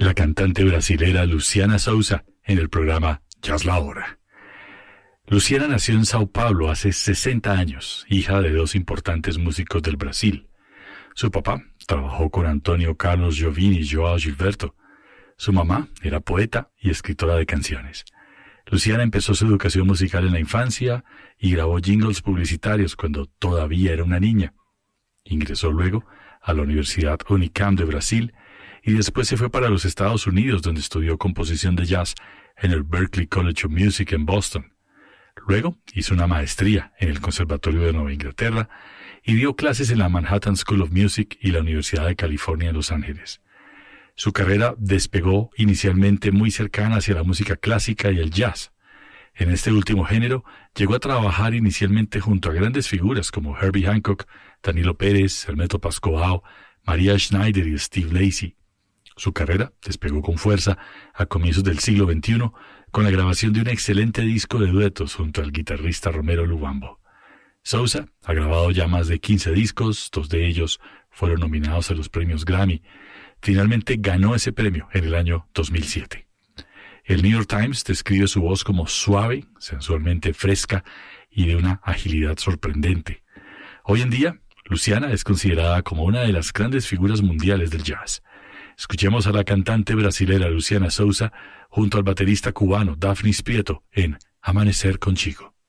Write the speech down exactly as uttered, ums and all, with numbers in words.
la cantante brasilera Luciana Souza en el programa Jazz La Hora. Luciana nació en Sao Paulo hace sesenta años, hija de dos importantes músicos del Brasil. Su papá trabajó con Antonio Carlos Jobim y Joao Gilberto. Su mamá era poeta y escritora de canciones. Luciana empezó su educación musical en la infancia y grabó jingles publicitarios cuando todavía era una niña. Ingresó luego a la Universidad Unicamp de Brasil y después se fue para los Estados Unidos, donde estudió composición de jazz en el Berklee College of Music en Boston. Luego hizo una maestría en el Conservatorio de Nueva Inglaterra y dio clases en la Manhattan School of Music y la Universidad de California en Los Ángeles. Su carrera despegó inicialmente muy cercana hacia la música clásica y el jazz. En este último género llegó a trabajar inicialmente junto a grandes figuras como Herbie Hancock, Danilo Pérez, Hermeto Pascoal, Maria Schneider y Steve Lacy. Su carrera despegó con fuerza a comienzos del siglo veintiuno con la grabación de un excelente disco de duetos junto al guitarrista Romero Lubambo. Souza ha grabado ya más de quince discos, dos de ellos fueron nominados a los premios Grammy. Finalmente ganó ese premio en el año dos mil siete. El New York Times describe su voz como suave, sensualmente fresca y de una agilidad sorprendente. Hoy en día, Luciana es considerada como una de las grandes figuras mundiales del jazz. Escuchemos a la cantante brasilera Luciana Souza junto al baterista cubano Dafnis Prieto en Amanecer Contigo.